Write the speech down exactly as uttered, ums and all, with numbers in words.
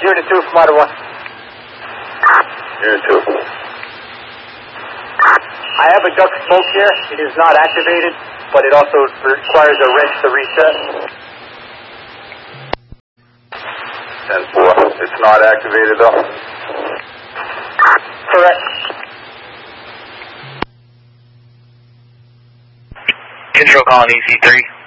Unit two from Model one. Unit two. I have a duct smoke here. It is not activated, but it also requires a wrench to reset. ten four. It's not activated though? Correct. Control calling E C three.